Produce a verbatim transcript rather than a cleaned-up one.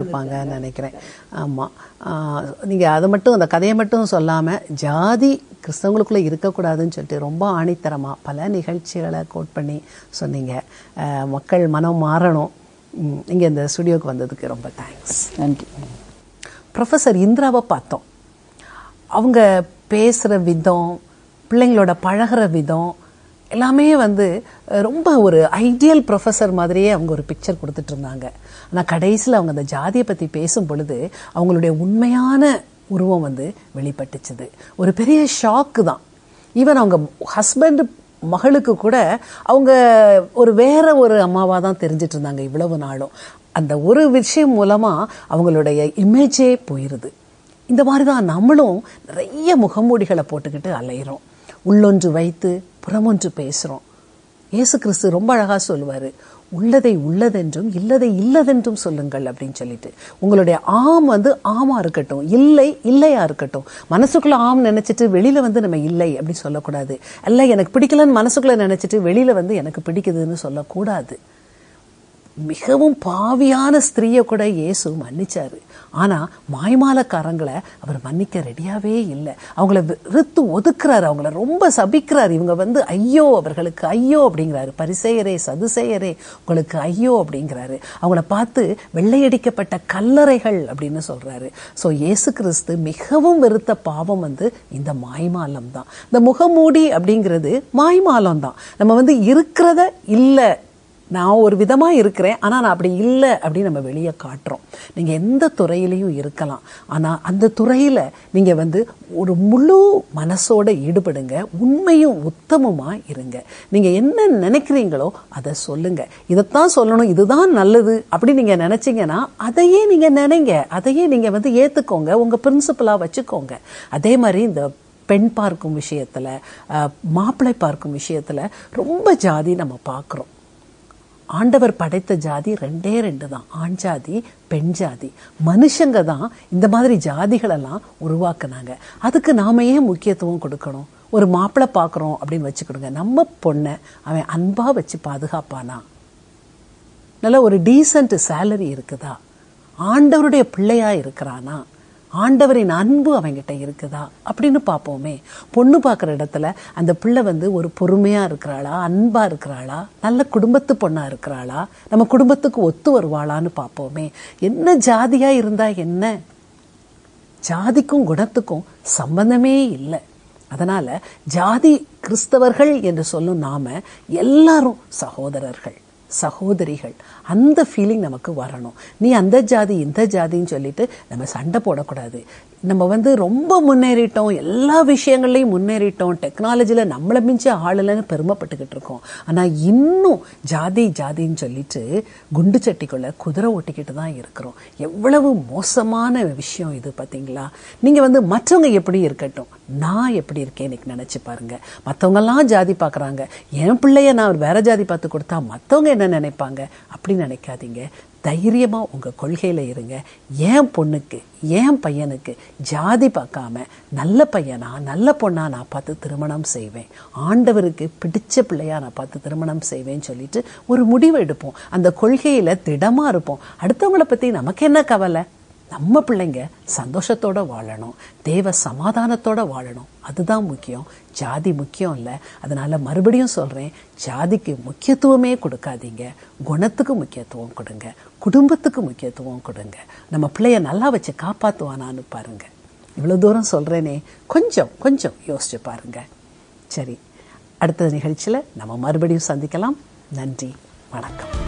இருந்திருப்பாங்கன்னு நினைக்கிறேன். ஆமாம், நீங்கள் அதை மட்டும் அந்த கதையை மட்டும் சொல்லாமல் ஜாதி கிறிஸ்தவங்களுக்குள்ளே இருக்கக்கூடாதுன்னு சொல்லிட்டு ரொம்ப ஆணித்தரமாக பல நிகழ்ச்சிகளை கோட் பண்ணி சொன்னீங்க. மக்கள் மனம் மாறணும். இங்கே இந்த ஸ்டுடியோவுக்கு வந்ததுக்கு ரொம்ப தேங்க்ஸ். நன்றி. ப்ரொஃபஸர் இந்திராவை பார்த்தோம். அவங்க பேசுகிற விதம், பிள்ளைங்களோட பழகிற விதம் எல்லாமே வந்து ரொம்ப ஒரு ஐடியல் ப்ரொஃபஸர் மாதிரியே அவங்க ஒரு பிக்சர் கொடுத்துட்டு இருந்தாங்க. ஆனால் கடைசியில் அவங்க அந்த ஜாதியை பற்றி பேசும் பொழுது அவங்களுடைய உண்மையான உருவம் வந்து வெளிப்பட்டுச்சுது. ஒரு பெரிய ஷாக்கு தான். ஈவன் அவங்க ஹஸ்பண்ட் மகளுக்கு கூட அவங்க ஒரு வேற ஒரு அம்மாவாக தான் தெரிஞ்சிட்டு இருந்தாங்க இவ்வளவு நாளும். அந்த ஒரு விஷயம் மூலமாக அவங்களுடைய இமேஜே போயிடுது. இந்த மாதிரி தான் நம்மளும் நிறைய முகமூடிகளை போட்டுக்கிட்டு அலையிறோம். உள்ளொன்று வைத்து புறமொன்று பேசுகிறோம். இயேசு கிறிஸ்து ரொம்ப அழகாக சொல்லுவார், உள்ளதை உள்ளதென்றும் இல்லதை இல்லதென்றும் சொல்லுங்கள் அப்படின்னு சொல்லிட்டு. உங்களுடைய ஆம் வந்து ஆமா இருக்கட்டும், இல்லை இல்லையா இருக்கட்டும். மனசுக்குள்ள ஆம் நினைச்சிட்டு வெளியில வந்து நம்ம இல்லை அப்படின்னு சொல்லக்கூடாது. அல்ல எனக்கு பிடிக்கலன்னு மனசுக்குள்ள நினைச்சிட்டு வெளியில வந்து எனக்கு பிடிக்குதுன்னு சொல்லக்கூடாது. மிகவும் பாவியான ஸ்திரீயை கூட இயேசு மன்னிச்சாரு. ஆனால் மாய்மாலக்காரங்களை அவர் மன்னிக்க ரெடியாகவே இல்லை. அவங்கள வெறுத்து ஒதுக்குறாரு, அவங்கள ரொம்ப சபிக்கிறார். இவங்க வந்து ஐயோ, அவர்களுக்கு ஐயோ அப்படிங்கிறாரு. பரிசேயரே சதுசேயரே உங்களுக்கு ஐயோ அப்படிங்கிறாரு. அவங்கள பார்த்து வெள்ளையடிக்கப்பட்ட கல்லறைகள் அப்படின்னு சொல்றாரு. ஸோ இயேசு கிறிஸ்து மிகவும் வெறுத்த பாவம் வந்து இந்த மாய்மாலம் தான். இந்த முகமூடி அப்படிங்கிறது மாய்மாலம் தான். நம்ம வந்து இருக்கிறத இல்லை, நான் ஒரு விதமாக இருக்கிறேன் ஆனால் நான் அப்படி இல்லை அப்படின்னு நம்ம வெளியே காட்டுறோம். நீங்கள் எந்த துறையிலையும் இருக்கலாம், ஆனால் அந்த துறையில் நீங்கள் வந்து ஒரு முழு மனசோட ஈடுபடுங்க. உண்மையும் உத்தமமாக இருங்க. நீங்கள் என்ன நினைக்கிறீங்களோ அதை சொல்லுங்கள். இதைத்தான் சொல்லணும், இதுதான் நல்லது அப்படி நீங்கள் நினச்சிங்கன்னா அதையே நீங்கள் நினைங்க, அதையே நீங்கள் வந்து ஏற்றுக்கோங்க, உங்கள் பிரின்சிபலாக வச்சுக்கோங்க. அதே மாதிரி இந்த பெண் பார்க்கும் விஷயத்தில், மாப்பிள்ளை பார்க்கும் விஷயத்தில் ரொம்ப ஜாதி நம்ம பார்க்குறோம். ஆண்டவர் படைத்த ஜாதி ரெண்டே ரெண்டு தான், ஆண் ஜாதி பெண் ஜாதி. மனுஷங்க தான் இந்த மாதிரி ஜாதிகளெல்லாம் உருவாக்குனாங்க. அதுக்கு நாம ஏன் முக்கியத்துவம் கொடுக்கணும்? ஒரு மாப்பிள்ளை பார்க்குறோம் அப்படின்னு வச்சுக்கிடுங்க, நம்ம பொண்ணை அவன் அன்பாக வச்சு பாதுகாப்பானா? நல்ல ஒரு டீசன்ட் சேலரி இருக்குதா? ஆண்டவருடைய பிள்ளையா இருக்கிறானா? ஆண்டவரின் அன்பு அவங்கிட்ட இருக்குதா அப்படின்னு பார்ப்போமே. பொண்ணு பார்க்குற இடத்துல அந்த பிள்ளை வந்து ஒரு பொறுமையா இருக்கிறாளா, அன்பா இருக்கிறாளா, நல்ல குடும்பத்து பொண்ணா இருக்கிறாளா, நம்ம குடும்பத்துக்கு ஒத்து வருவாளான்னு பார்ப்போமே. என்ன ஜாதியா இருந்தா என்ன? ஜாதிக்கும் குணத்துக்கும் சம்பந்தமே இல்லை. அதனால ஜாதி கிறிஸ்தவர்கள் என்று சொல்லும் நாம எல்லாரும் சகோதரர்கள், சகோதரிகள். அந்த ஃபீலிங் நமக்கு வரணும். நீ அந்த ஜாதி இந்த ஜாதின்னு சொல்லிட்டு நம்ம சண்டை போடக்கூடாது. நம்ம வந்து ரொம்ப முன்னேறிட்டோம், எல்லா விஷயங்கள்லையும் முன்னேறிட்டோம், டெக்னாலஜியில் நம்மளை மிஞ்சி ஆளுலன்னு பெருமைப்பட்டுக்கிட்டு இருக்கோம். ஆனால் இன்னும் ஜாதி ஜாதின்னு சொல்லிட்டு குண்டு சட்டிக்குள்ள குதிரை ஓட்டிக்கிட்டு தான் இருக்கிறோம். எவ்வளவு மோசமான விஷயம் இது பார்த்தீங்களா? நீங்கள் வந்து மற்றவங்க எப்படி இருக்கட்டும், நான் எப்படி இருக்கேன் எனக்கு நினச்சி பாருங்க. மற்றவங்கெல்லாம் ஜாதி பார்க்குறாங்க, என் பிள்ளைய நான் வேற ஜாதி பார்த்து கொடுத்தா மற்றவங்க என்ன நினைப்பாங்க அப்படி நினைக்காதீங்க. தைரியமாக உங்கள் கொள்கையில் இருங்க. என் பொண்ணுக்கு என் பையனுக்கு ஜாதி பார்க்காம நல்ல பையனா நல்ல பொண்ணா நான் பார்த்து திருமணம் செய்வேன், ஆண்டவருக்கு பிடிச்ச பிள்ளையா நான் பார்த்து திருமணம் செய்வேன்னு சொல்லிட்டு ஒரு முடிவு எடுப்போம். அந்த கொள்கையில் திடமாக இருப்போம். அடுத்தவங்களை பற்றி நமக்கு என்ன கவலை? நம்ம பிள்ளைங்க சந்தோஷத்தோட வாழணும், தேவ சமாதானத்தோட வாழணும். அதுதான் முக்கியம், ஜாதி முக்கியம் இல்லை. அதனால மறுபடியும் சொல்றேன், ஜாதிக்கு முக்கியத்துவமே கொடுக்காதீங்க, குணத்துக்கு முக்கியத்துவம் கொடுங்க, குடும்பத்துக்கு முக்கியத்துவம் கொடுங்க. நம்ம பிள்ளைய நல்லா வச்சு காப்பாற்றுவானான்னு பாருங்க. இவ்வளோ தூரம் சொல்றேனே, கொஞ்சம் கொஞ்சம் யோசிச்சு பாருங்க. சரி, அடுத்த நிகழ்ச்சியில் நம்ம மறுபடியும் சந்திக்கலாம். நன்றி, வணக்கம்.